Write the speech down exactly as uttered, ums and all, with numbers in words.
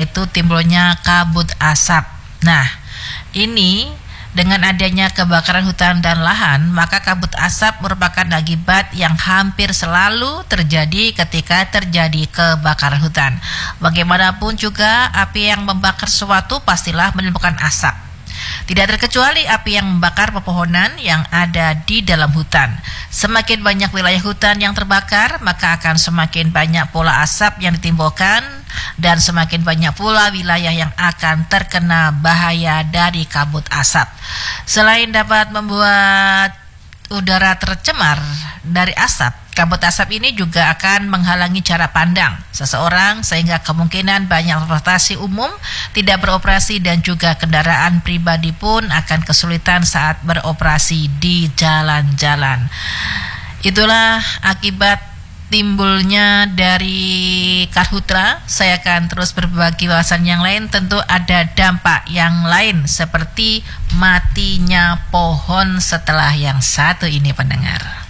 yaitu timbulnya kabut asap. Nah, ini dengan adanya kebakaran hutan dan lahan, maka kabut asap merupakan akibat yang hampir selalu terjadi ketika terjadi kebakaran hutan. Bagaimanapun juga, api yang membakar sesuatu pastilah menimbulkan asap. Tidak terkecuali api yang membakar pepohonan yang ada di dalam hutan. Semakin banyak wilayah hutan yang terbakar, maka akan semakin banyak pula asap yang ditimbulkan, dan semakin banyak pula wilayah yang akan terkena bahaya dari kabut asap. Selain dapat membuat udara tercemar dari asap, kabut asap ini juga akan menghalangi cara pandang seseorang, sehingga kemungkinan banyak transportasi umum tidak beroperasi dan juga kendaraan pribadi pun akan kesulitan saat beroperasi di jalan-jalan. Itulah akibat timbulnya dari karhutla. Saya akan terus berbagi wawasan yang lain. Tentu ada dampak yang lain seperti matinya pohon setelah yang satu ini, pendengar.